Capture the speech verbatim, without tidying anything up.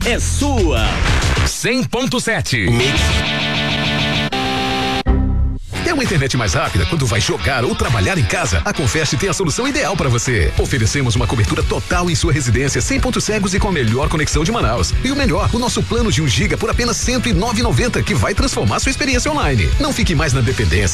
é sua. cem ponto sete. Quer uma internet mais rápida quando vai jogar ou trabalhar em casa? A Confest tem a solução ideal para você. Oferecemos uma cobertura total em sua residência, sem pontos cegos e com a melhor conexão de Manaus. E o melhor, o nosso plano de um giga por apenas cento e nove reais e noventa centavos, que vai transformar sua experiência online. Não fique mais na dependência.